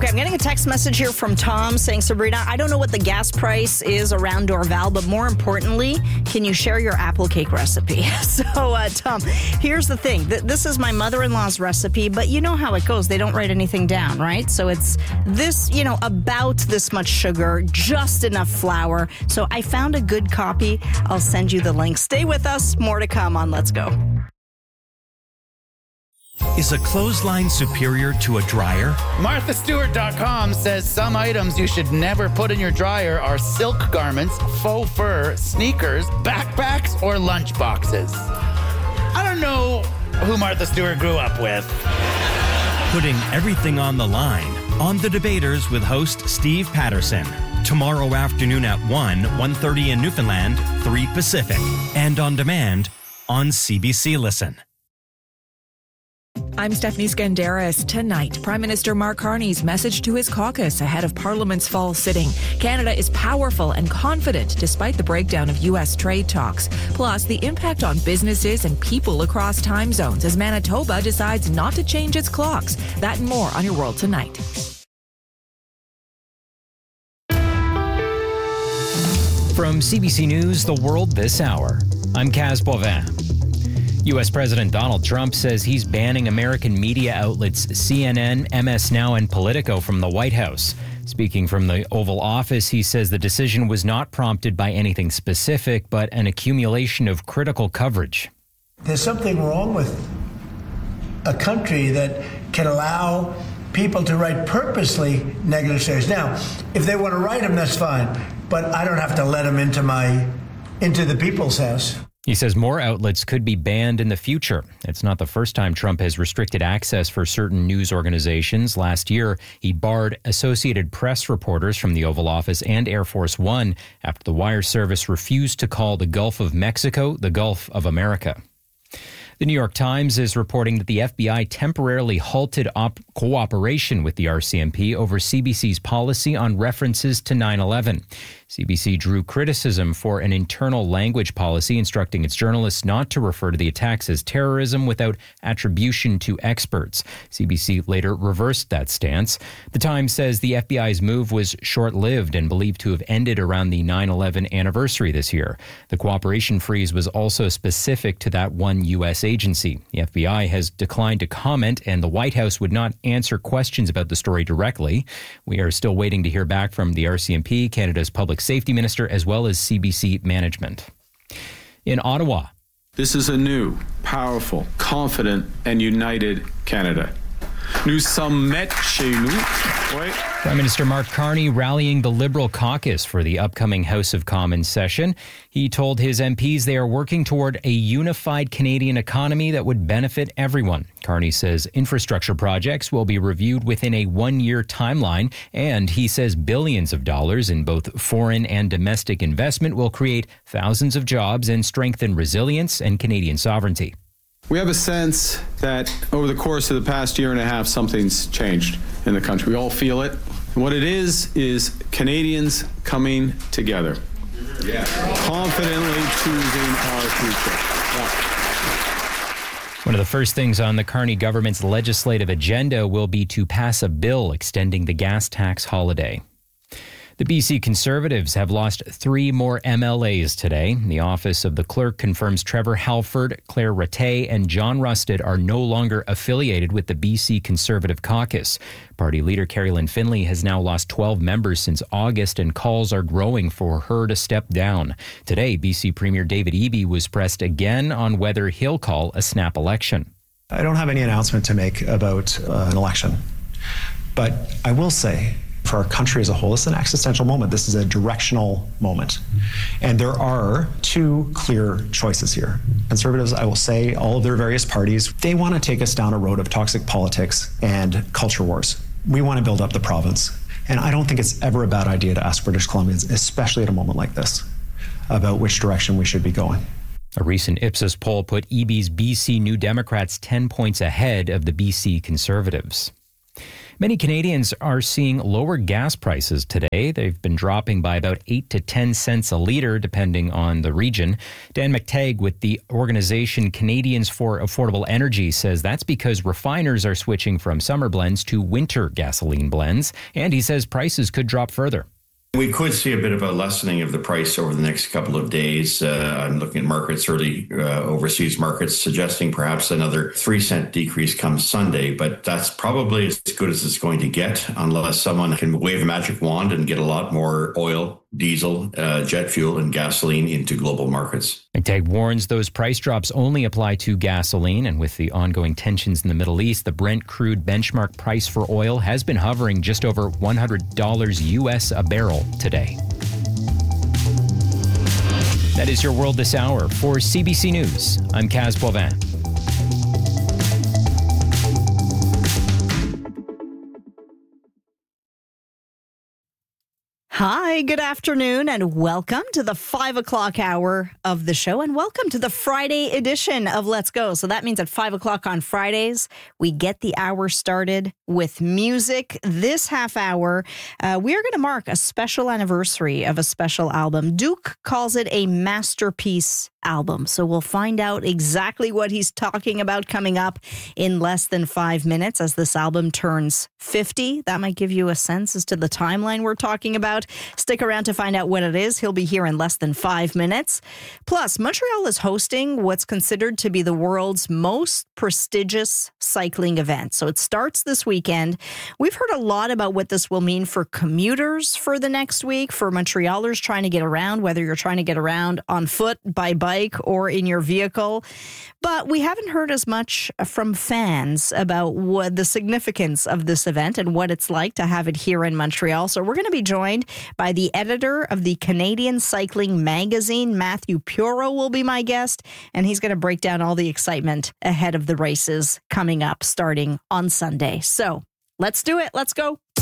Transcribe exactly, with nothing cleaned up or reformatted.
Okay, I'm getting a text message here from Tom saying, Sabrina, I don't know what the gas price is around Dorval, but more importantly, can you share your apple cake recipe? So, uh, Tom, here's the thing. Th- this is my mother-in-law's recipe, but you know how it goes. They don't write anything down, right? So it's this, you know, about this much sugar, just enough flour. So I found a good copy. I'll send you the link. Stay with us. More to come on Let's Go. Is a clothesline superior to a dryer? Martha Stewart dot com says some items you should never put in your dryer are silk garments, faux fur, sneakers, backpacks, or lunch boxes. I don't know who Martha Stewart grew up with. Putting everything on the line on The Debaters with host Steve Patterson. Tomorrow afternoon at one, one thirty in Newfoundland, three Pacific. And on demand on C B C Listen. I'm Stephanie Skandaris. Tonight, Prime Minister Mark Carney's message to his caucus ahead of Parliament's fall sitting. Canada is powerful and confident despite the breakdown of U S trade talks. Plus, the impact on businesses and people across time zones as Manitoba decides not to change its clocks. That and more on Your World Tonight. From C B C News, The World This Hour, I'm Kaz Boivin. U S President Donald Trump says he's banning American media outlets C N N, M S Now, and Politico from the White House. Speaking from the Oval Office, he says the decision was not prompted by anything specific, but an accumulation of critical coverage. There's something wrong with a country that can allow people to write purposely negative stories. Now, if they want to write them, that's fine, but I don't have to let them into my, into the people's house. He says more outlets could be banned in the future. It's not the first time Trump has restricted access for certain news organizations. Last year, he barred Associated Press reporters from the Oval Office and Air Force One after the wire service refused to call the Gulf of Mexico the Gulf of America. The New York Times is reporting that the F B I temporarily halted op- cooperation with the R C M P over C B C's policy on references to nine eleven. C B C drew criticism for an internal language policy instructing its journalists not to refer to the attacks as terrorism without attribution to experts. C B C later reversed that stance. The Times says the F B I's move was short-lived and believed to have ended around the nine eleven anniversary this year. The cooperation freeze was also specific to that one U S agency. The F B I has declined to comment, and the White House would not answer questions about the story directly. We are still waiting to hear back from the R C M P, Canada's Public Safety Minister, as well as C B C management. In Ottawa, this is a new, powerful, confident, and united Canada. Nous sommes maîtres chez nous. Wait. Prime Minister Mark Carney rallying the Liberal caucus for the upcoming House of Commons session. He told his M Ps they are working toward a unified Canadian economy that would benefit everyone. Carney says infrastructure projects will be reviewed within a one-year timeline, and he says billions of dollars in both foreign and domestic investment will create thousands of jobs and strengthen resilience and Canadian sovereignty. We have a sense that over the course of the past year and a half, something's changed in the country. We all feel it. And what it is, is Canadians coming together, yeah. confidently choosing our future. Yeah. One of the first things on the Carney government's legislative agenda will be to pass a bill extending the gas tax holiday. The B C Conservatives have lost three more M L As today. The office of the clerk confirms Trevor Halford, Claire Rattay, and John Rusted are no longer affiliated with the B C Conservative caucus. Party leader Carrie Lynn Finlay has now lost twelve members since August, and calls are growing for her to step down. Today, B C Premier David Eby was pressed again on whether he'll call a snap election. I don't have any announcement to make about uh, an election, but I will say, for our country as a whole, it's an existential moment. This is a directional moment. And there are two clear choices here. Conservatives, I will say, all of their various parties, they want to take us down a road of toxic politics and culture wars. We want to build up the province. And I don't think it's ever a bad idea to ask British Columbians, especially at a moment like this, about which direction we should be going. A recent Ipsos poll put Eby's B C New Democrats ten points ahead of the B C Conservatives. Many Canadians are seeing lower gas prices today. They've been dropping by about eight to ten cents a litre, depending on the region. Dan McTagg with the organization Canadians for Affordable Energy says that's because refiners are switching from summer blends to winter gasoline blends, and he says prices could drop further. We could see a bit of a lessening of the price over the next couple of days. Uh, I'm looking at markets, early uh, overseas markets, suggesting perhaps another three cent decrease comes Sunday. But that's probably as good as it's going to get unless someone can wave a magic wand and get a lot more oil, diesel, uh, jet fuel and gasoline into global markets. McTagg warns those price drops only apply to gasoline, and with the ongoing tensions in the Middle East, the Brent crude benchmark price for oil has been hovering just over one hundred dollars U S a barrel today. That is your world this hour. For C B C News, I'm Kaz Poivin. Hi, good afternoon, and welcome to the five o'clock hour of the show, and welcome to the Friday edition of Let's Go. So that means at five o'clock on Fridays, we get the hour started with music. This half hour, uh, we are going to mark a special anniversary of a special album. Duke calls it a masterpiece album. So we'll find out exactly what he's talking about coming up in less than five minutes as this album turns fifty. That might give you a sense as to the timeline we're talking about. Stick around to find out what it is. He'll be here in less than five minutes. Plus, Montreal is hosting what's considered to be the world's most prestigious cycling event. So it starts this weekend. We've heard a lot about what this will mean for commuters for the next week, for Montrealers trying to get around, whether you're trying to get around on foot, by bike, or in your vehicle. But we haven't heard as much from fans about what the significance of this event and what it's like to have it here in Montreal. So we're going to be joined by the editor of the Canadian Cycling Magazine. Matthew Puro will be my guest, and he's going to break down all the excitement ahead of the races coming up starting on Sunday. So let's do it. Let's go.